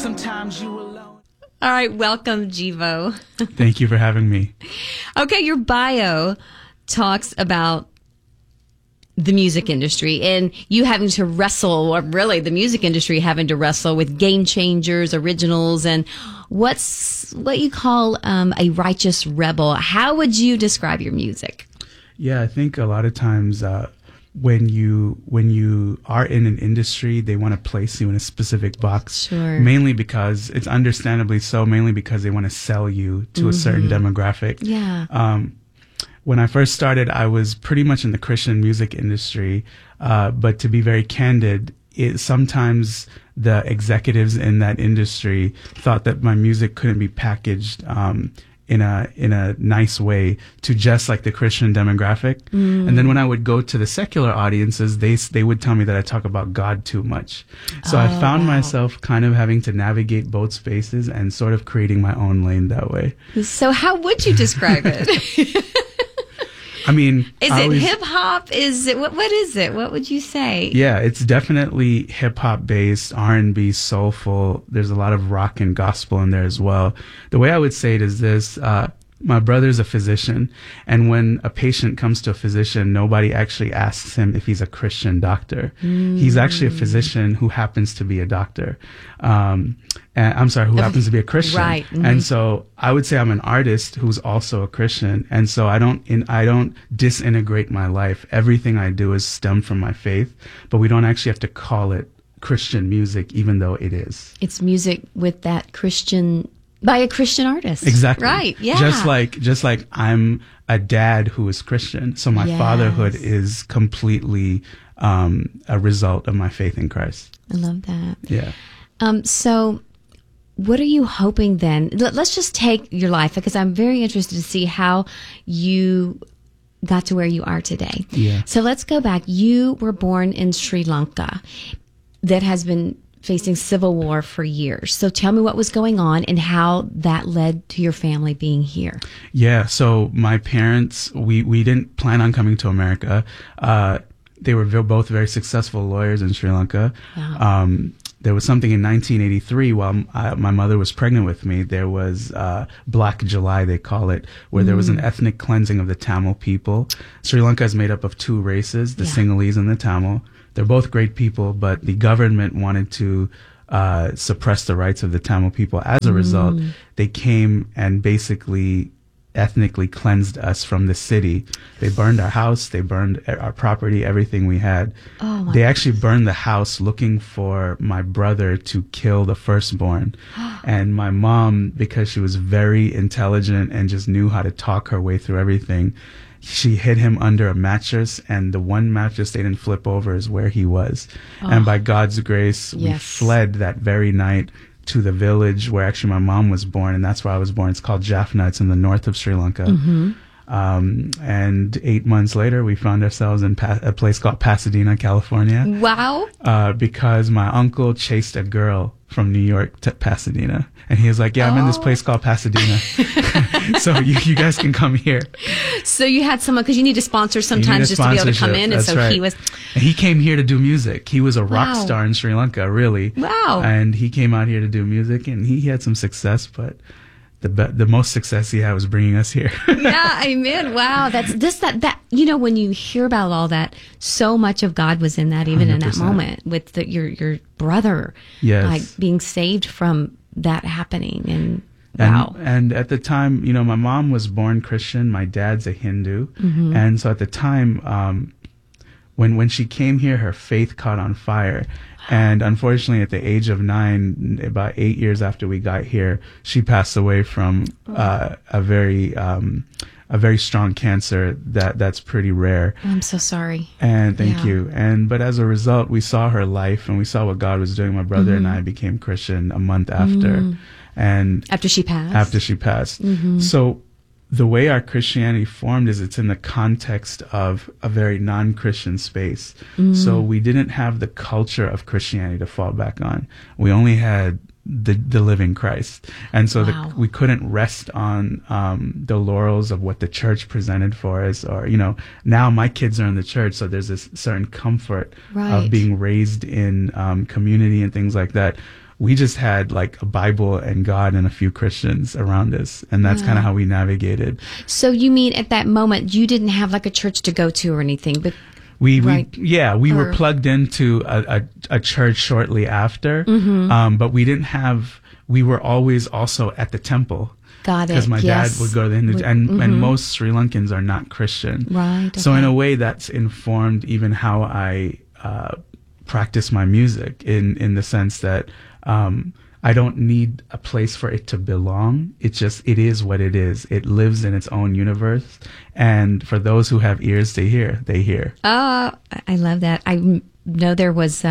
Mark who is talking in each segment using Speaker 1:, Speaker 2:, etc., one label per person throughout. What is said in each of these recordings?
Speaker 1: sometimes you alone.
Speaker 2: All right, welcome, Jivo.
Speaker 3: Thank you for having me.
Speaker 2: Okay, your bio talks about the music industry and you having to wrestle, or really the music industry having to wrestle with game changers, originals, and what you call a righteous rebel. How would you describe your music?
Speaker 3: Yeah, I think a lot of times when you are in an industry, they want to place you in a specific box.
Speaker 2: Sure.
Speaker 3: Mainly because it's understandably so. Mainly because they want to sell you to a certain demographic.
Speaker 2: Yeah.
Speaker 3: When I first started, I was pretty much in the Christian music industry, but to be very candid, sometimes the executives in that industry thought that my music couldn't be packaged in a nice way to just like the Christian demographic. And then when I would go to the secular audiences, they would tell me that I talk about God too much. So I found myself kind of having to navigate both spaces and sort of creating my own lane that way.
Speaker 2: So how would you describe it?
Speaker 3: I mean,
Speaker 2: is it hip hop? Is it what is it? What would you say?
Speaker 3: Yeah, it's definitely hip hop based, R&B, soulful. There's a lot of rock and gospel in there as well. The way I would say it is this: my brother's a physician, and when a patient comes to a physician, nobody actually asks him if he's a Christian doctor. He's actually a physician who happens to be a doctor. Who happens to be a Christian.
Speaker 2: Right.
Speaker 3: And so I would say I'm an artist who's also a Christian. And so I don't disintegrate my life. Everything I do is stemmed from my faith, but we don't actually have to call it Christian music, even though it is.
Speaker 2: It's music with that Christian, by a Christian artist.
Speaker 3: Exactly.
Speaker 2: Right. Yeah.
Speaker 3: Just like I'm a dad who is Christian. So my fatherhood is completely a result of my faith in Christ.
Speaker 2: I love that.
Speaker 3: Yeah.
Speaker 2: So what are you hoping then? Let's just take your life, because I'm very interested to see how you got to where you are today.
Speaker 3: Yeah.
Speaker 2: So let's go back. You were born in Sri Lanka, that has been facing civil war for years. So tell me what was going on and how that led to your family being here.
Speaker 3: Yeah. So my parents, we didn't plan on coming to America. They were both very successful lawyers in Sri Lanka.
Speaker 2: Wow.
Speaker 3: There was something in 1983 while my mother was pregnant with me. There was Black July, they call it, where there was an ethnic cleansing of the Tamil people. Sri Lanka is made up of two races, the Sinhalese and the Tamil. They're both great people, but the government wanted to suppress the rights of the Tamil people. As a result, they came and basically ethnically cleansed us from the city. They burned our house, they burned our property, everything we had. They actually burned the house looking for my brother to kill the firstborn. And my mom, because she was very intelligent and just knew how to talk her way through everything, she hid him under a mattress, and the one mattress they didn't flip over is where he was. And by God's grace, we fled that very night to the village where actually my mom was born, and that's where I was born. It's called Jaffna. It's in the north of Sri Lanka. And 8 months later, we found ourselves in a place called Pasadena, California.
Speaker 2: Wow.
Speaker 3: Because my uncle chased a girl from New York to Pasadena. And he was like, yeah, I'm in this place called Pasadena. So you guys can come here.
Speaker 2: So you had someone, because you need to sponsor sometimes just to be able to come in.
Speaker 3: That's
Speaker 2: and so
Speaker 3: right.
Speaker 2: he was.
Speaker 3: And he came here to do music. He was a rock star in Sri Lanka, really.
Speaker 2: Wow.
Speaker 3: And he came out here to do music, and he had some success, but the most success he had was bringing us here.
Speaker 2: Yeah, amen. Wow. That's that, when you hear about all that, so much of God was in that, even 100%. In that moment with your brother, like being saved from that happening. And wow.
Speaker 3: And at the time, my mom was born Christian. My dad's a Hindu. And so at the time, when she came here, her faith caught on fire. And unfortunately, at the age of 9, about 8 years after we got here, she passed away from a very strong cancer that's pretty rare.
Speaker 2: I'm so sorry.
Speaker 3: And thank you. But as a result, we saw her life and we saw what God was doing. My brother and I became Christian a month after. And
Speaker 2: after she passed.
Speaker 3: So the way our Christianity formed is it's in the context of a very non-Christian space. So we didn't have the culture of Christianity to fall back on. We only had the living Christ. And so we couldn't rest on the laurels of what the church presented for us, or now my kids are in the church, so there's this certain comfort of being raised in community and things like that. we just had like a Bible and God and a few Christians around us. And that's kind of how we navigated.
Speaker 2: So you mean at that moment, you didn't have like a church to go to or anything, but
Speaker 3: we were plugged into a church shortly after, but we were always also at the temple.
Speaker 2: Got it.
Speaker 3: Because my dad would go to the Hindu, and most Sri Lankans are not Christian.
Speaker 2: Right. Okay.
Speaker 3: So in a way, that's informed even how I practice my music in the sense that I don't need a place for it to belong. It is what it is. It lives in its own universe. And for those who have ears to hear, they hear.
Speaker 2: Oh, I love that. I know there was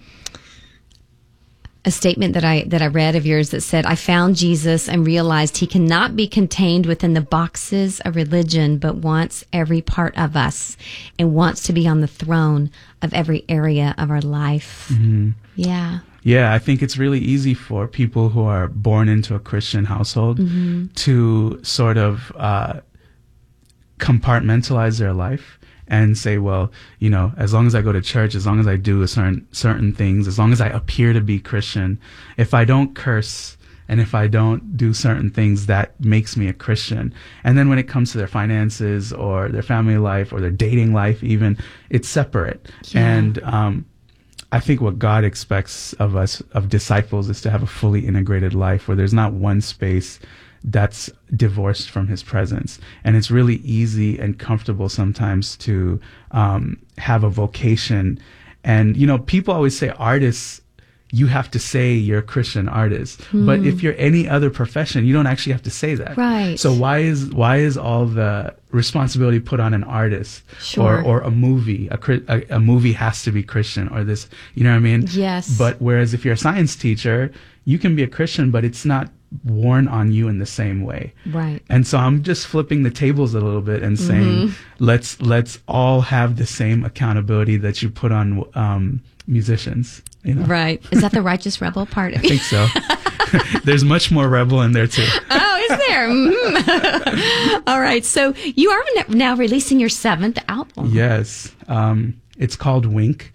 Speaker 2: a statement that I read of yours that said, I found Jesus and realized he cannot be contained within the boxes of religion, but wants every part of us and wants to be on the throne of every area of our life. Mm-hmm. Yeah.
Speaker 3: Yeah, I think it's really easy for people who are born into a Christian household to sort of compartmentalize their life and say, well, you know, as long as I go to church, as long as I do certain things, as long as I appear to be Christian, if I don't curse and if I don't do certain things, that makes me a Christian. And then when it comes to their finances or their family life or their dating life even, it's separate. Yeah. And I think what God expects of us, of disciples, is to have a fully integrated life where there's not one space that's divorced from his presence. And it's really easy and comfortable sometimes to have a vocation. And, you know, people always say artists, you have to say you're a Christian artist. But if you're any other profession, you don't actually have to say that.
Speaker 2: Right.
Speaker 3: So why is all the responsibility put on an artist?
Speaker 2: Sure.
Speaker 3: Or a movie? A movie has to be Christian, or this, you know what I mean?
Speaker 2: Yes.
Speaker 3: But whereas if you're a science teacher, you can be a Christian, but it's not worn on you in the same way.
Speaker 2: Right.
Speaker 3: And so I'm just flipping the tables a little bit and saying, let's all have the same accountability that you put on musicians. You know?
Speaker 2: Right. Is that the righteous rebel part of
Speaker 3: I
Speaker 2: you?
Speaker 3: think so. There's much more rebel in there too.
Speaker 2: Oh, is there? All right. So you are now releasing your 7th album.
Speaker 3: Yes. It's called Wink.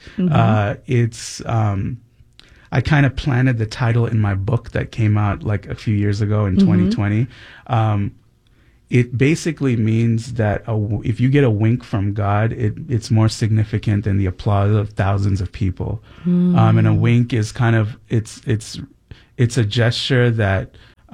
Speaker 3: I kind of planted the title in my book that came out like a few years ago in 2020. It basically means that if you get a wink from God, it's more significant than the applause of thousands of people. And a wink is kind of, it's a gesture that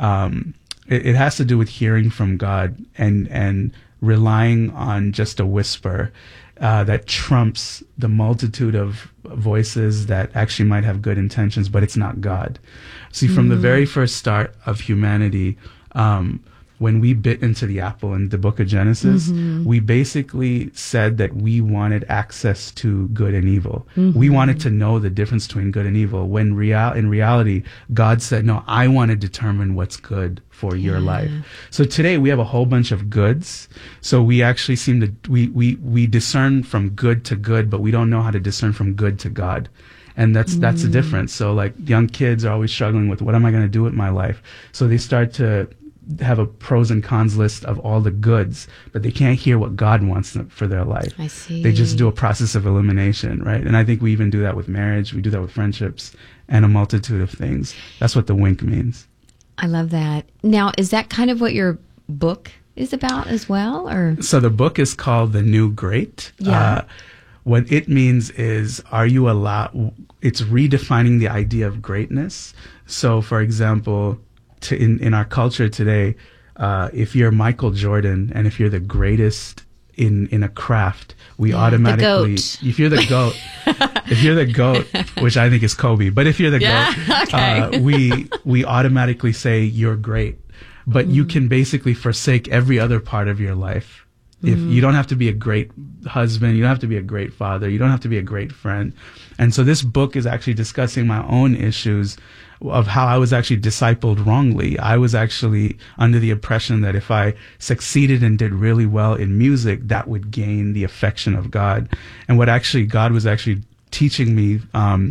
Speaker 3: it has to do with hearing from God and relying on just a whisper that trumps the multitude of voices that actually might have good intentions, but it's not God. See, from the very first start of humanity, when we bit into the apple in the book of Genesis, we basically said that we wanted access to good and evil. We wanted to know the difference between good and evil. When in reality, God said, no, I want to determine what's good for your life. So today we have a whole bunch of goods. So we actually we discern from good to good, but we don't know how to discern from good to God. And that's the difference. So like young kids are always struggling with, what am I going to do with my life? So they start to have a pros and cons list of all the goods, but they can't hear what God wants for their life.
Speaker 2: I see.
Speaker 3: They just do a process of elimination, right? And I think we even do that with marriage. We do that with friendships and a multitude of things. That's what the wink means.
Speaker 2: I love that. Now, is that kind of what your book is about as well? Or
Speaker 3: so the book is called The New Great.
Speaker 2: Yeah.
Speaker 3: What it means is, it's redefining the idea of greatness. So, for example, in our culture today, if you're Michael Jordan and if you're the greatest in a craft, we automatically, if you're the GOAT, which I think is Kobe, but if you're the GOAT, we automatically say you're great. But you can basically forsake every other part of your life. If you don't have to be a great husband, you don't have to be a great father, you don't have to be a great friend. And so this book is actually discussing my own issues of how I was actually discipled wrongly. I was actually under the impression that if I succeeded and did really well in music, that would gain the affection of God. And what actually God was actually teaching me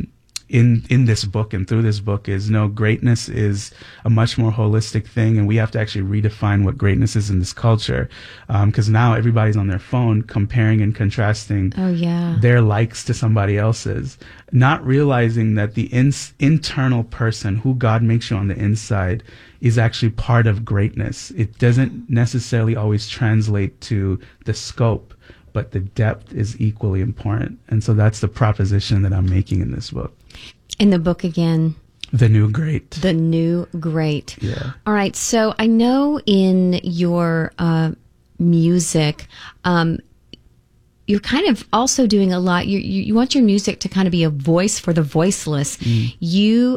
Speaker 3: in this book and through this book is, no, greatness is a much more holistic thing, and we have to actually redefine what greatness is in this culture, because now everybody's on their phone comparing and contrasting their likes to somebody else's, not realizing that the internal person, who God makes you on the inside, is actually part of greatness. It doesn't necessarily always translate to the scope, but the depth is equally important. And so that's the proposition that I'm making in this book.
Speaker 2: In the book again?
Speaker 3: The New Great.
Speaker 2: The New Great.
Speaker 3: Yeah.
Speaker 2: All right. So I know in your music, you're kind of also doing a lot. You want your music to kind of be a voice for the voiceless. You,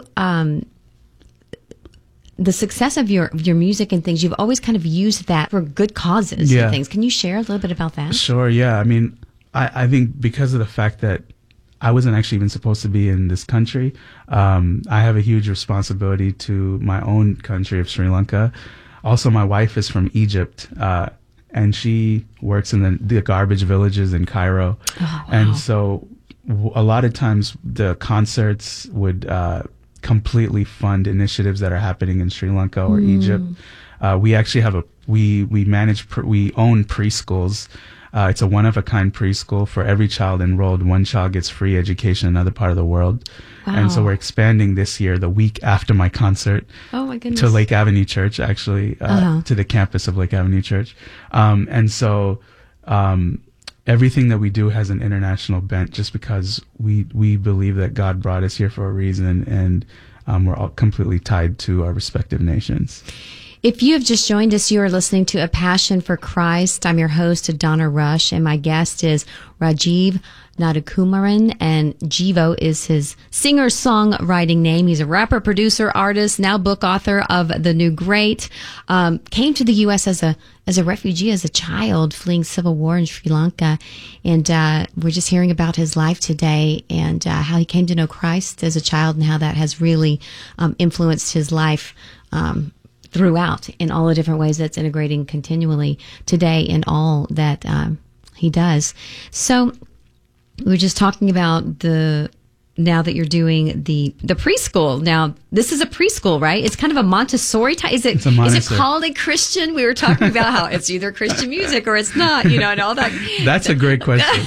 Speaker 2: the success of your music and things, you've always kind of used that for good causes and things. Can you share a little bit about that?
Speaker 3: Sure, yeah. I mean, I think because of the fact that I wasn't actually even supposed to be in this country, I have a huge responsibility to my own country of Sri Lanka. Also, my wife is from Egypt, and she works in the garbage villages in Cairo. Oh, wow. And so a lot of times the concerts would completely fund initiatives that are happening in Sri Lanka or Egypt. We actually have we own preschools. It's a one-of-a-kind preschool. For every child enrolled, one child gets free education in another part of the world. Wow. And so we're expanding this year, the week after my concert, to Lake Avenue Church, actually, to the campus of Lake Avenue Church. And so everything that we do has an international bent, just because we believe that God brought us here for a reason, and we're all completely tied to our respective nations.
Speaker 2: If you have just joined us, you are listening to A Passion for Christ. I'm your host, Donna Rush, and my guest is Rajiv Nandakumaran, and Jivo is his singer-songwriting name. He's a rapper, producer, artist, now book author of The New Great. Came to the U.S. as a refugee, as a child, fleeing civil war in Sri Lanka. And we're just hearing about his life today, and how he came to know Christ as a child, and how that has really influenced his life throughout, in all the different ways that's integrating continually today in all that he does. So we were just talking about now that you're doing the preschool. Now, this is a preschool, right? It's kind of a Montessori type. Is it called a Christian? We were talking about how it's either Christian music or it's not, and all that.
Speaker 3: That's a great question.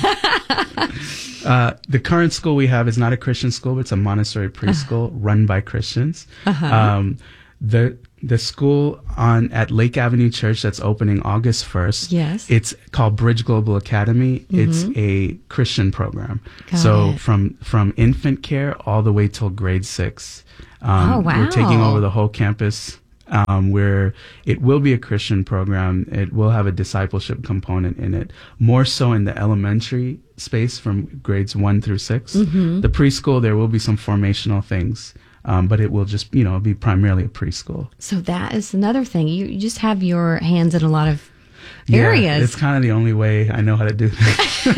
Speaker 3: The current school we have is not a Christian school, but it's a Montessori preschool run by Christians. The school at Lake Avenue Church that's opening August 1st. Yes. It's called Bridge Global Academy. Mm-hmm. It's a Christian program. Got it. From infant care all the way till grade 6.
Speaker 2: Wow.
Speaker 3: We're taking over the whole campus. Where it will be a Christian program. It will have a discipleship component in it, more so in the elementary space from grades 1 through 6. Mm-hmm. The preschool, there will be some formational things. But it will just, be primarily a preschool.
Speaker 2: So that is another thing. You just have your hands in a lot of areas.
Speaker 3: Yeah, it's kind of the only way I know how to do things.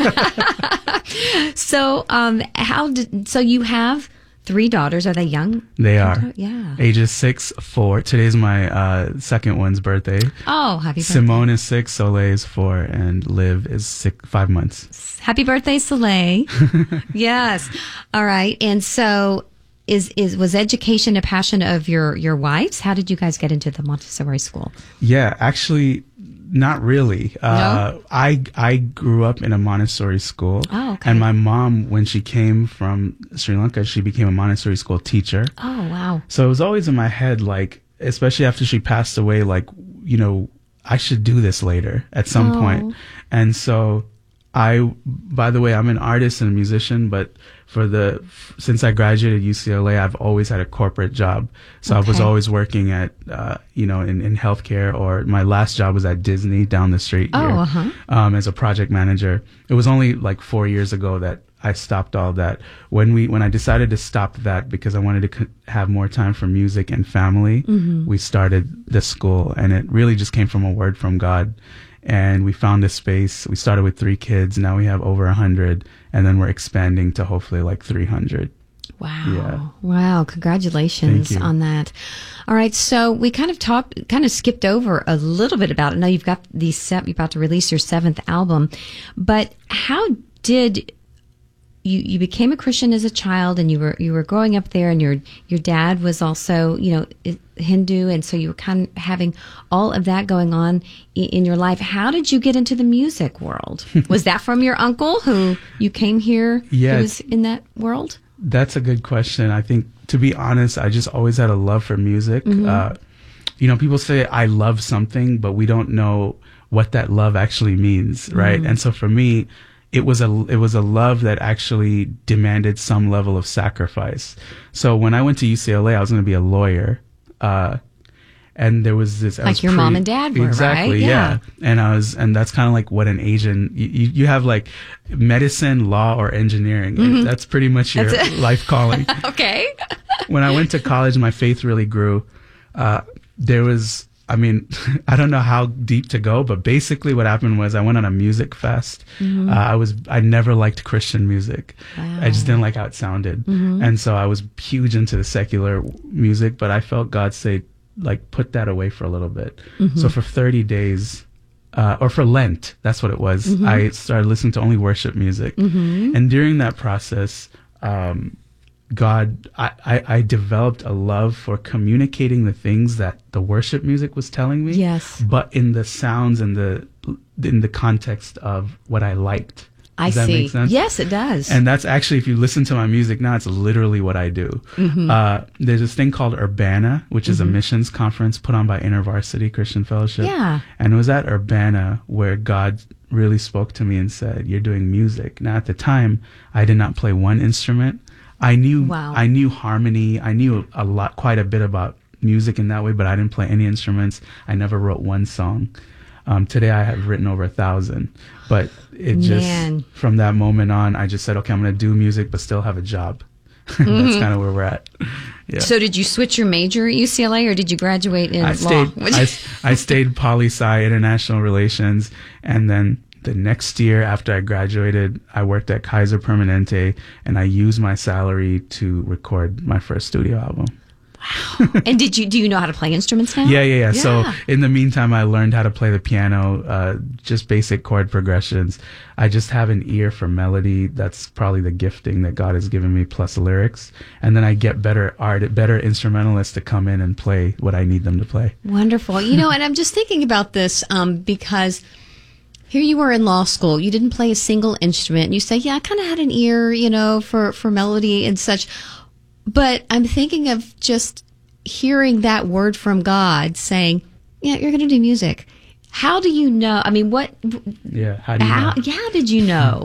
Speaker 2: So, so you have 3 daughters. Are they young?
Speaker 3: They are.
Speaker 2: Yeah.
Speaker 3: Ages 6, 4. Today's my second one's birthday.
Speaker 2: Oh, happy birthday.
Speaker 3: Simone is 6, Soleil is 4, and Liv is 5 months.
Speaker 2: Happy birthday, Soleil. Yes. All right. And so was education a passion of your wife's? How did you guys get into the Montessori school?
Speaker 3: Yeah, actually, not really.
Speaker 2: No?
Speaker 3: I grew up in a Montessori school.
Speaker 2: Oh, okay.
Speaker 3: And my mom, when she came from Sri Lanka, she became a Montessori school teacher.
Speaker 2: Oh, wow.
Speaker 3: So it was always in my head, especially after she passed away, I should do this later at some point. And so by the way, I'm an artist and a musician, but since I graduated UCLA, I've always had a corporate job. So I was always working at, in healthcare, or my last job was at Disney down the street here, as a project manager. It was only 4 years ago that I stopped all that. When I decided to stop that because I wanted to have more time for music and family, we started the school, and it really just came from a word from God. And we found a space. We started with 3 kids. Now we have over 100, and then we're expanding to hopefully 300.
Speaker 2: Wow.
Speaker 3: Yeah.
Speaker 2: Wow. Congratulations on that. All right. So we kind of skipped over a little bit about it. Now you've got you're about to release your 7th album, but how did you became a Christian as a child, and you were growing up there, and your dad was also, Hindu, and so you were kind of having all of that going on in your life. How did you get into the music world? Was that from your uncle who you came here?
Speaker 3: Yeah,
Speaker 2: who was in that world?
Speaker 3: That's a good question. I think, to be honest, I just always had a love for music. People say I love something, but we don't know what that love actually means, right? And so for me, it was a love that actually demanded some level of sacrifice. So when I went to UCLA, I was going to be a lawyer, and there was this
Speaker 2: like your mom and dad were,
Speaker 3: exactly,
Speaker 2: right?
Speaker 3: Yeah. And that's kind of like what an Asian you have, like medicine, law, or engineering. That's pretty much your life calling.
Speaker 2: Okay.
Speaker 3: When I went to college, my faith really grew. There was, I don't know how deep to go, but basically what happened was I went on a music fest. I never liked Christian music.
Speaker 2: Wow.
Speaker 3: I just didn't like how it sounded. And so I was huge into the secular music, but I felt God say, like, put that away for a little bit. So for 30 days, or for Lent, that's what it was. I started listening to only worship music. And during that process, I developed a love for communicating the things that the worship music was telling me.
Speaker 2: Yes.
Speaker 3: But in the sounds and in the context of what I liked. Does that make sense?
Speaker 2: Yes, it does.
Speaker 3: And that's actually, if you listen to my music now, it's literally what I do. There's this thing called Urbana, which is a missions conference put on by InterVarsity Christian Fellowship.
Speaker 2: Yeah.
Speaker 3: And it was at Urbana where God really spoke to me and said, "You're doing music." Now, at the time, I did not play one instrument. I knew harmony. I knew quite a bit about music in that way, but I didn't play any instruments. I never wrote one song. Today I have written over 1,000, but from that moment on, I just said, okay, I'm going to do music, but still have a job. That's kind of where we're at. Yeah.
Speaker 2: So did you switch your major at UCLA, or did you graduate in law?
Speaker 3: I stayed poli-sci, international relations, and then the next year after I graduated, I worked at Kaiser Permanente, and I used my salary to record my first studio album.
Speaker 2: Wow. And do you know how to play instruments now?
Speaker 3: Yeah. So in the meantime, I learned how to play the piano, just basic chord progressions. I just have an ear for melody. That's probably the gifting that God has given me, plus lyrics. And then I get better instrumentalists to come in and play what I need them to play.
Speaker 2: Wonderful. And I'm just thinking about this because here you were in law school. You didn't play a single instrument. And you say, I kind of had an ear, for melody and such. But I'm thinking of just hearing that word from God saying, you're going to do music. How do you know? What?
Speaker 3: Yeah, how do you know?
Speaker 2: How did you know?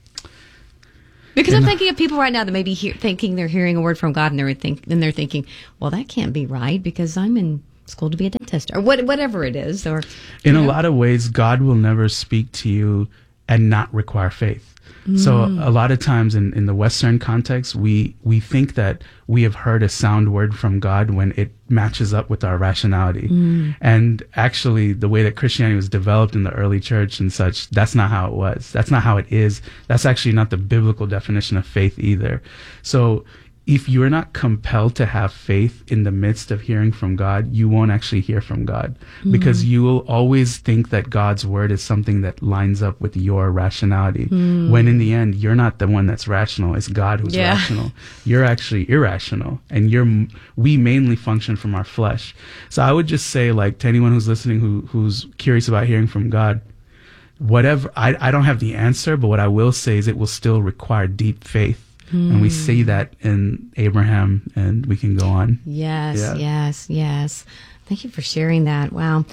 Speaker 2: Because I'm thinking of people right now that may be thinking they're hearing a word from God, and they're thinking, well, that can't be right because I'm in school to be a dentist, or whatever it is. Or
Speaker 3: in a lot of ways, God will never speak to you and not require faith. So a lot of times in the Western context, we think that we have heard a sound word from God when it matches up with our rationality. And actually, the way that Christianity was developed in the early church and such, that's not how it was. That's not how it is. That's actually not the biblical definition of faith either. So if you're not compelled to have faith in the midst of hearing from God, you won't actually hear from God, because you will always think that God's word is something that lines up with your rationality, when in the end, you're not the one that's rational. It's God who's rational. You're actually irrational, and we mainly function from our flesh. So I would just say, like, to anyone who's listening who's curious about hearing from God, whatever, I don't have the answer, but what I will say is it will still require deep faith. And we see that in Abraham, and we can go on.
Speaker 2: Yes. Thank you for sharing that. Wow.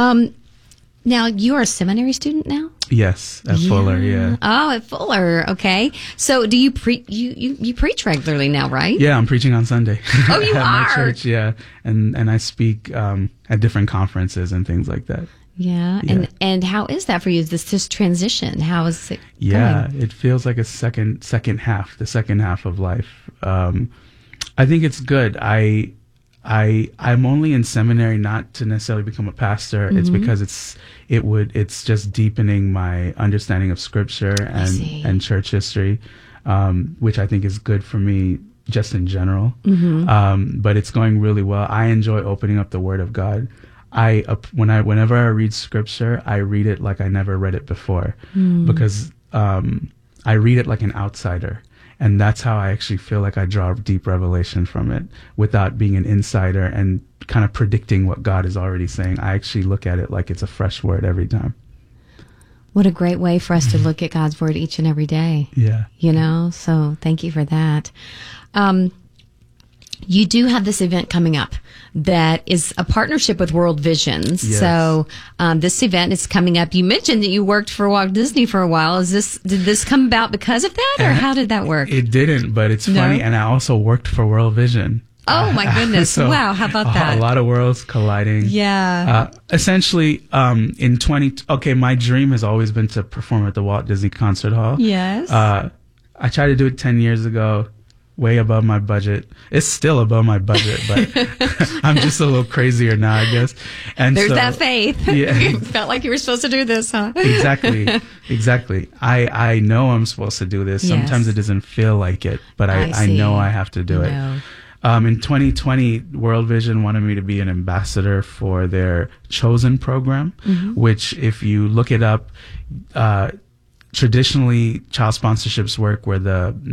Speaker 2: Now, you're a seminary student now?
Speaker 3: Yes, at Fuller, yeah.
Speaker 2: Oh, at Fuller, okay. So do you you preach regularly now, right?
Speaker 3: Yeah, I'm preaching on Sunday.
Speaker 2: Oh, you
Speaker 3: at
Speaker 2: are?
Speaker 3: my church, yeah. And I speak at different conferences and things like that.
Speaker 2: Yeah. And how is that for you? Is this transition? How is it
Speaker 3: going? It feels like a second half, the second half of life. I think it's good. I'm only in seminary not to necessarily become a pastor. It's because it's just deepening my understanding of scripture and church history, which I think is good for me just in general. But it's going really well. I enjoy opening up the Word of God. Whenever I read scripture, I read it like I never read it before, because I read it like an outsider. And that's how I actually feel like I draw deep revelation from it without being an insider and kind of predicting what God is already saying. I actually look at it like it's a fresh word every time.
Speaker 2: What a great way for us to look at God's word each and every day.
Speaker 3: Yeah.
Speaker 2: You know, so thank you for that. You do have this event coming up that is a partnership with World Visions.
Speaker 3: Yes.
Speaker 2: So this event is coming up. You mentioned that you worked for Walt Disney for a while. Did this come about because of that, or how did that work?
Speaker 3: It didn't, but it's
Speaker 2: No?
Speaker 3: funny. And I also worked for World Vision.
Speaker 2: Oh my goodness!
Speaker 3: So
Speaker 2: wow, how about that?
Speaker 3: A lot of worlds colliding.
Speaker 2: Yeah.
Speaker 3: Essentially, my dream has always been to perform at the Walt Disney Concert Hall.
Speaker 2: Yes.
Speaker 3: I tried to do it 10 years ago, way above my budget. It's still above my budget, but I'm just a little crazier now, I guess. And
Speaker 2: There's that faith.
Speaker 3: Yeah.
Speaker 2: You felt like you were supposed to do this, huh?
Speaker 3: Exactly. I know I'm supposed to do this.
Speaker 2: Yes.
Speaker 3: Sometimes it doesn't feel like it, but I know I have to do it.
Speaker 2: No.
Speaker 3: In 2020, World Vision wanted me to be an ambassador for their Chosen program, which, if you look it up, traditionally child sponsorships work where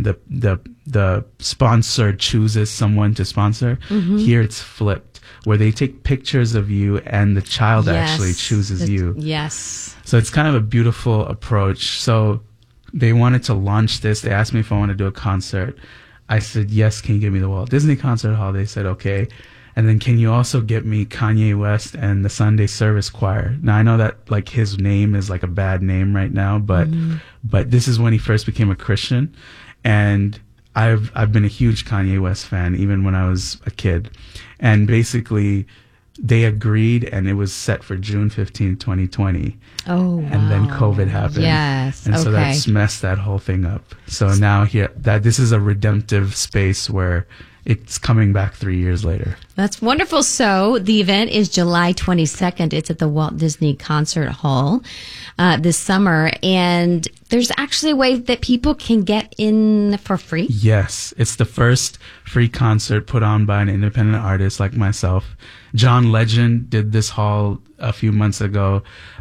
Speaker 3: the sponsor chooses someone to sponsor. Here it's flipped, where they take pictures of you and the child actually chooses you.
Speaker 2: Yes.
Speaker 3: So it's kind of a beautiful approach. So they wanted to launch this. They asked me if I want to do a concert. I said, yes, can you give me the Walt Disney Concert Hall? They said, okay. And then can you also get me Kanye West and the Sunday Service Choir? Now, I know that like his name is like a bad name right now, but this is when he first became a Christian. And I've been a huge Kanye West fan, even when I was a kid. And basically, they agreed, and it was set for June 15, 2020.
Speaker 2: Oh, wow.
Speaker 3: And then COVID happened.
Speaker 2: Yes.
Speaker 3: And so that's messed that whole thing up. So now this is a redemptive space where it's coming back 3 years later.
Speaker 2: That's wonderful. So the event is July 22nd. It's at the Walt Disney Concert Hall this summer. And there's actually a way that people can get in for free.
Speaker 3: Yes. It's the first free concert put on by an independent artist like myself. John Legend did this hall a few months ago.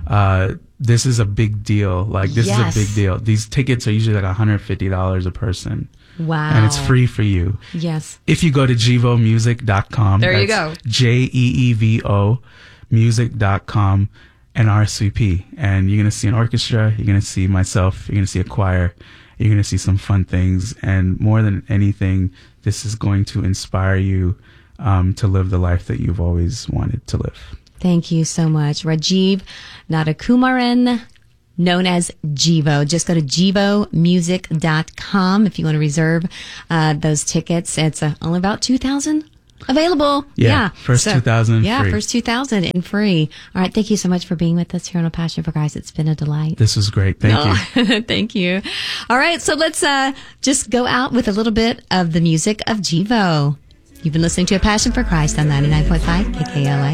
Speaker 3: This is a big deal. This is a big deal. These tickets are usually like $150 a person.
Speaker 2: Wow.
Speaker 3: And it's free for you.
Speaker 2: Yes.
Speaker 3: If you go to JeeVoMusic.com.
Speaker 2: There you go.
Speaker 3: JeeVo music.com and RSVP. And you're going to see an orchestra. You're going to see myself. You're going to see a choir. You're going to see some fun things. And more than anything, this is going to inspire you to live the life that you've always wanted to live.
Speaker 2: Thank you so much. Rajiv Nadakumaran, known as Jeevo. Just go to JeeVoMusic.com if you want to reserve those tickets. It's only about 2,000 available.
Speaker 3: Yeah. First 2,000
Speaker 2: Yeah,
Speaker 3: free.
Speaker 2: first 2,000 and free. All right. Thank you so much for being with us here on A Passion for Christ. It's been a delight.
Speaker 3: This was great. Thank you.
Speaker 2: Thank you. All right. So let's just go out with a little bit of the music of Jeevo. You've been listening to A Passion for Christ on 99.5 KKLA.